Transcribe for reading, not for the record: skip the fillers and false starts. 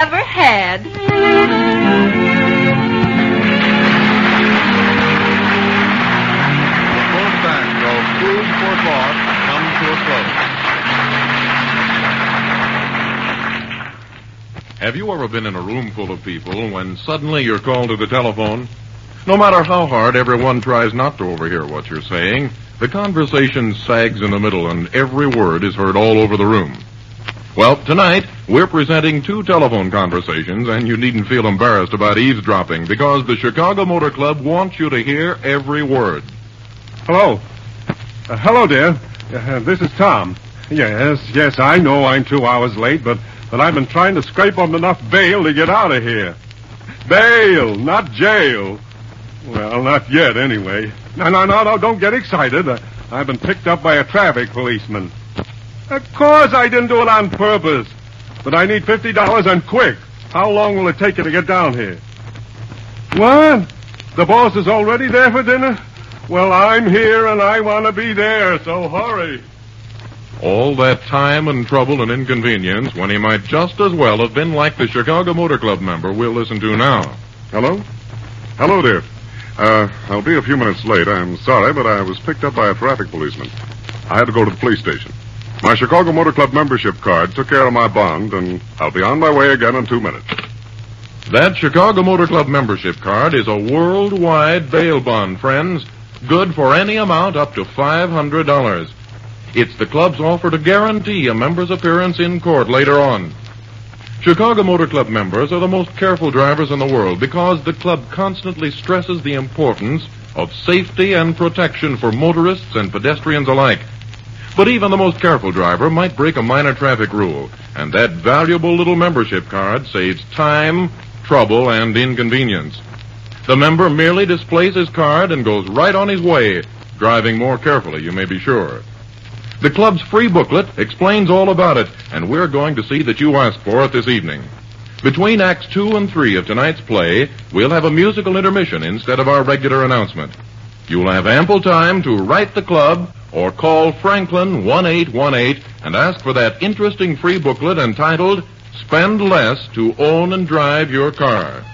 ever had. The fourth act of Food for Thought comes to a close. Have you ever been in a room full of people when suddenly you're called to the telephone? No matter how hard everyone tries not to overhear what you're saying, the conversation sags in the middle and every word is heard all over the room. Well, tonight, we're presenting two telephone conversations, and you needn't feel embarrassed about eavesdropping, because the Chicago Motor Club wants you to hear every word. Hello. Hello, dear. This is Tom. Yes, I know I'm 2 hours late, but I've been trying to scrape up enough bail to get out of here. Bail, not jail. Well, not yet, anyway. No, don't get excited. I've been picked up by a traffic policeman. Of course I didn't do it on purpose. But I need $50 and quick. How long will it take you to get down here? What? The boss is already there for dinner? Well, I'm here and I want to be there, so hurry. All that time and trouble and inconvenience when he might just as well have been like the Chicago Motor Club member we'll listen to now. Hello? Hello, dear. I'll be a few minutes late. I'm sorry, but I was picked up by a traffic policeman. I had to go to the police station. My Chicago Motor Club membership card took care of my bond, and I'll be on my way again in 2 minutes. That Chicago Motor Club membership card is a worldwide bail bond, friends. Good for any amount up to $500. It's the club's offer to guarantee a member's appearance in court later on. Chicago Motor Club members are the most careful drivers in the world because the club constantly stresses the importance of safety and protection for motorists and pedestrians alike. But even the most careful driver might break a minor traffic rule, and that valuable little membership card saves time, trouble, and inconvenience. The member merely displays his card and goes right on his way, driving more carefully, you may be sure. The club's free booklet explains all about it, and we're going to see that you ask for it this evening. Between Acts 2 and 3 of tonight's play, we'll have a musical intermission instead of our regular announcement. You'll have ample time to write the club or call Franklin 1818 and ask for that interesting free booklet entitled Spend Less to Own and Drive Your Car.